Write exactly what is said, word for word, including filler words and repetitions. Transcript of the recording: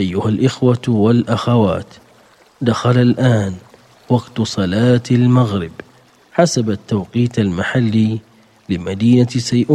أيها الإخوة والأخوات، دخل الآن وقت صلاة المغرب حسب التوقيت المحلي لمدينة سيئون.